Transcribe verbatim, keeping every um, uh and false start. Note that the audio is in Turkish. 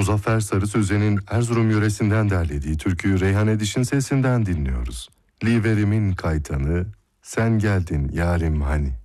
Muzaffer Sarı Sözen'in Erzurum yöresinden derlediği türküyü Reyhan Ediş'in sesinden dinliyoruz. Liverimin kaytanı, sen geldin yarim hani.